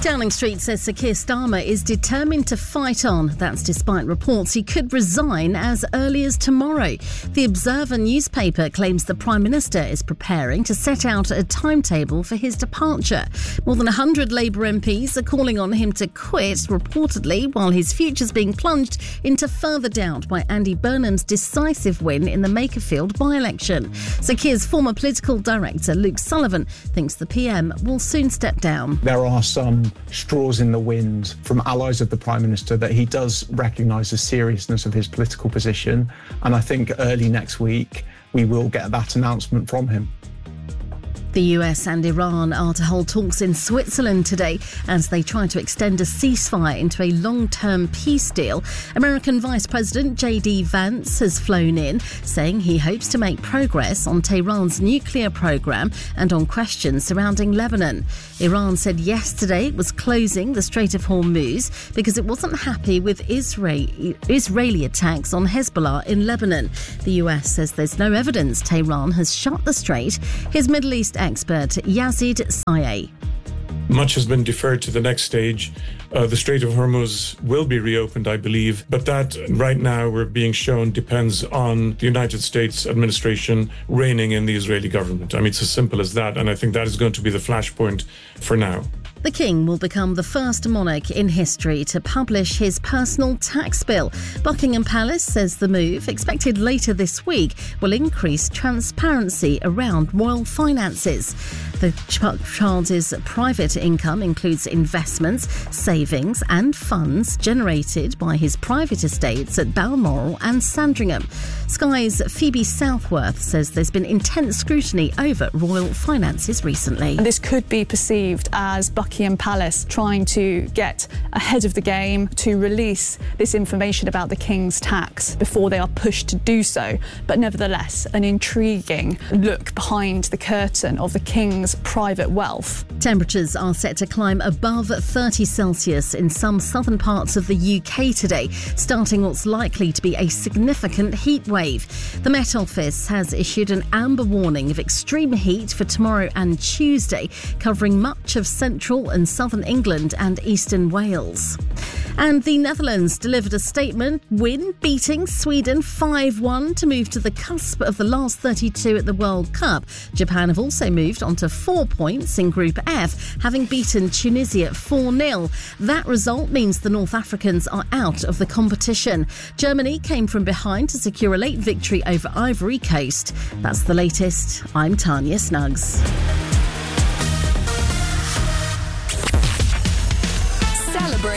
Downing Street says Sir Keir Starmer is determined to fight on. That's despite reports he could resign as early as tomorrow. The Observer newspaper claims the Prime Minister is preparing to set out a timetable for his departure. More than 100 Labour MPs are calling on him to quit, reportedly, while his future's being plunged into further doubt by Andy Burnham's decisive win in the Makerfield by-election. Sir Keir's former political director, Luke Sullivan, thinks the PM will soon step down. There are some straws in the wind from allies of the Prime Minister that he does recognise the seriousness of his political position, and I think early next week we will get that announcement from him. The US and Iran are to hold talks in Switzerland today as they try to extend a ceasefire into a long-term peace deal. American Vice President J.D. Vance has flown in, saying he hopes to make progress on Tehran's nuclear program and on questions surrounding Lebanon. Iran said yesterday it was closing the Strait of Hormuz because it wasn't happy with Israeli attacks on Hezbollah in Lebanon. The US says there's no evidence Tehran has shut the strait. His Middle East expert Yazid Sayeh. Much has been deferred to the next stage. The Strait of Hormuz will be reopened, I believe, but that right now we're being shown depends on the United States administration reigning in the Israeli government. I mean, it's as simple as that, and I think that is going to be the flashpoint for now. The King will become the first monarch in history to publish his personal tax bill. Buckingham Palace says the move, expected later this week, will increase transparency around royal finances. Charles's private income includes investments, savings and funds generated by his private estates at Balmoral and Sandringham. Sky's Phoebe Southworth says there's been intense scrutiny over royal finances recently. This could be perceived as Buckingham Palace trying to get ahead of the game to release this information about the King's tax before they are pushed to do so. But nevertheless, an intriguing look behind the curtain of the King's private wealth. Temperatures are set to climb above 30 Celsius in some southern parts of the UK today, starting what's likely to be a significant heat wave. The Met Office has issued an amber warning of extreme heat for tomorrow and Tuesday, covering much of central and southern England and eastern Wales. And the Netherlands delivered a statement win, beating Sweden 5-1 to move to the cusp of the last 32 at the World Cup. Japan have also moved on to 4 points in Group F, having beaten Tunisia 4-0. That result means the North Africans are out of the competition. Germany came from behind to secure a late victory over Ivory Coast. That's the latest. I'm Tanya Snuggs.